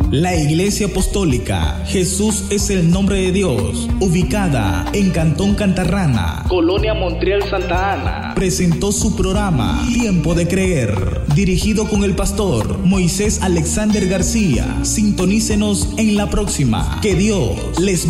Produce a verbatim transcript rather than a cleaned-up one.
La Iglesia Apostólica Jesús es el nombre de Dios, ubicada en Cantón Cantarrana, Colonia Montreal Santa Ana, presentó su programa Tiempo de Creer, dirigido con el pastor Moisés Alexander García. Sintonícenos en la próxima. Que Dios les